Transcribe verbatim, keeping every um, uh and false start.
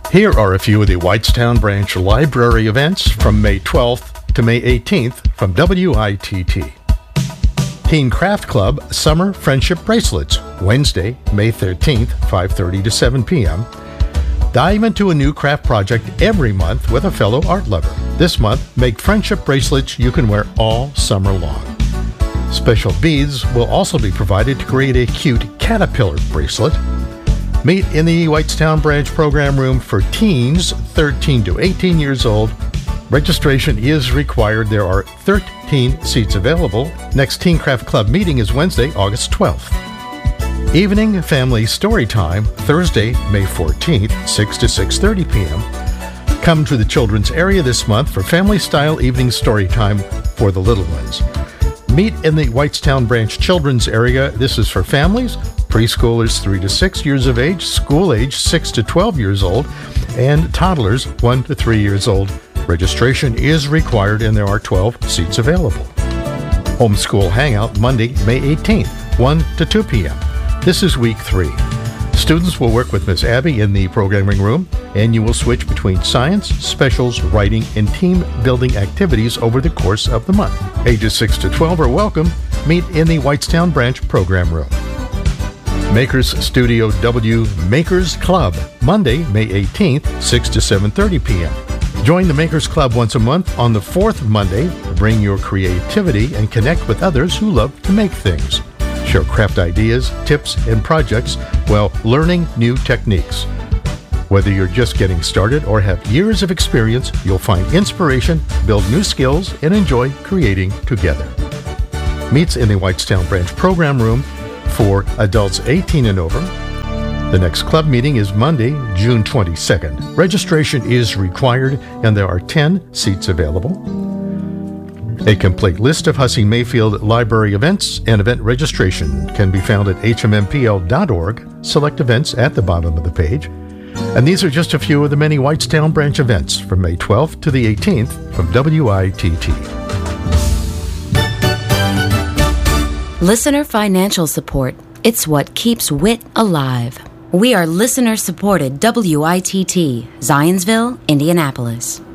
Here are a few of the Whitestown Branch Library events from May twelfth to May eighteenth from W I T T. Teen Craft Club Summer Friendship Bracelets, Wednesday, May thirteenth, five thirty to seven p.m. Dive into a new craft project every month with a fellow art lover. This month, make friendship bracelets you can wear all summer long. Special beads will also be provided to create a cute caterpillar bracelet. Meet in the Whitestown Branch program room for teens thirteen to eighteen years old. Registration is required. There are thirteen seats available. Next Teen Craft Club meeting is Wednesday, August twelfth. Evening Family Story Time, Thursday, May fourteenth, six to six thirty p.m. Come to the children's area this month for family-style evening story time for the little ones. Meet in the Whitestown Branch children's area. This is for families, preschoolers three to six years of age, school age six to twelve years old, and toddlers one to three years old. Registration is required and there are twelve seats available. Homeschool Hangout, Monday, May eighteenth, one to two p.m. This is week three. Students will work with Miz Abby in the programming room, and you will switch between science, specials, writing, and team-building activities over the course of the month. Ages six to twelve are welcome. Meet in the Whitestown Branch program room. Makers Studio W Makers Club, Monday, May eighteenth, six to seven thirty p.m. Join the Makers Club once a month on the fourth Monday. Bring your creativity and connect with others who love to make things. Share craft ideas, tips, and projects while learning new techniques. Whether you're just getting started or have years of experience, you'll find inspiration, build new skills, and enjoy creating together. Meets in the Whitestown Branch program room for adults eighteen and over. The next club meeting is Monday, June twenty-second. Registration is required and there are ten seats available. A complete list of Hussey Mayfield Library events and event registration can be found at h m m p l dot org. Select events at the bottom of the page. And these are just a few of the many Whitestown Branch events from May twelfth to the eighteenth from W I T T. Listener financial support. It's what keeps W I T alive. We are listener-supported W I T T, Zionsville, Indianapolis.